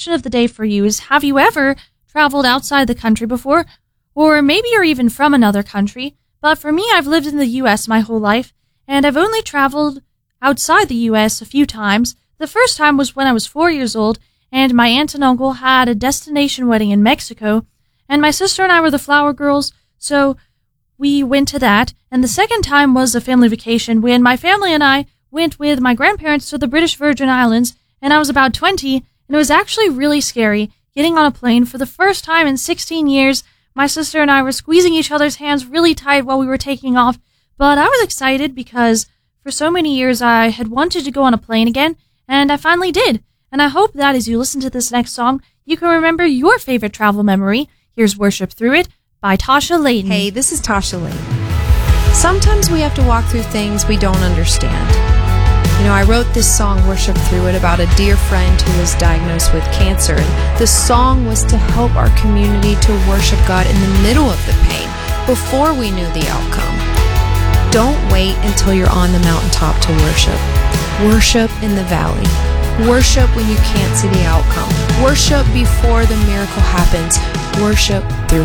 question of the day for you is, have you ever traveled outside the country before? Or maybe you're even from another country. But for me, I've lived in the U.S. my whole life, and I've only traveled outside the U.S. a few times. The first time was when I was 4 years old, and my aunt and uncle had a destination wedding in Mexico, and my sister and I were the flower girls, so we went to that. And the second time was a family vacation when my family and I went with my grandparents to the British Virgin Islands, and I was about 20, and it was actually really scary getting on a plane for the first time in 16 years. My sister and I were squeezing each other's hands really tight while we were taking off, but I was excited because for so many years I had wanted to go on a plane again, and I finally did. And I hope that as you listen to this next song, you can remember your favorite travel memory. Here's Worship Through It by Tasha Layden. Hey, this is Tasha Layden. Sometimes we have to walk through things we don't understand. You know, I wrote this song, Worship Through It, about a dear friend who was diagnosed with cancer. And the song was to help our community to worship God in the middle of the pain, before we knew the outcome. Don't wait until you're on the mountaintop to worship. Worship in the valley. Worship when you can't see the outcome. Worship before the miracle happens. Worship through